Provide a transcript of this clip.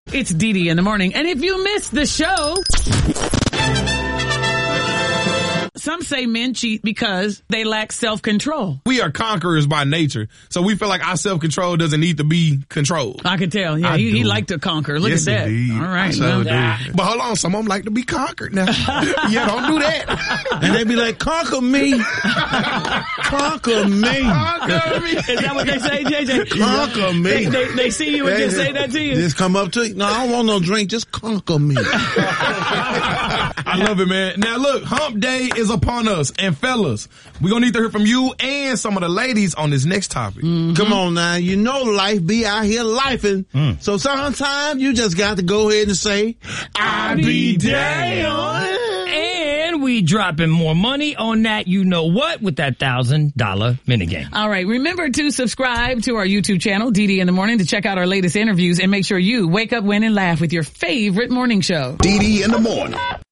It's DD in the morning. And if you missed the show, some say men cheat because they lack self-control. We are conquerors by nature, so we feel like our self-control doesn't need to be controlled. I can tell. Yeah, he liked to conquer. Look Yes, at that. indeed. All right. So but hold on, some of them like to be conquered now. Yeah, don't do that. And they be like, conquer me. Conquer me. Conquer me. Is that what they say, JJ? Conquer me. They see you and just say that to you? Just come up to you. No, I don't want no drink. Just conquer me. I love it, man. Now look, hump day is upon us. And fellas, we're going to need to hear from you and some of the ladies on this next topic. Mm-hmm. Come on now. You know life be out here lifing. So sometimes you just got to go ahead and say, I be damn. And we dropping more money on that you know what with that $1,000 minigame. All right. Remember to subscribe to our YouTube channel, DD in the Morning, to check out our latest interviews and make sure you wake up, win, and laugh with your favorite morning show. DD in the Morning.